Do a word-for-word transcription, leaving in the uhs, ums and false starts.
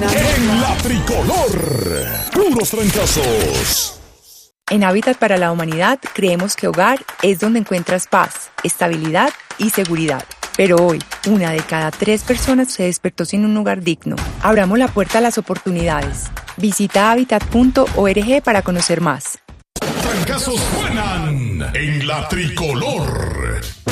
En la tricolor, puros trancazos. En Hábitat para la Humanidad creemos que hogar es donde encuentras paz, estabilidad y seguridad. Pero hoy, una de cada tres personas se despertó sin un hogar digno. Abramos la puerta a las oportunidades. Visita hábitat punto org para conocer más. Trancazos suenan en la tricolor.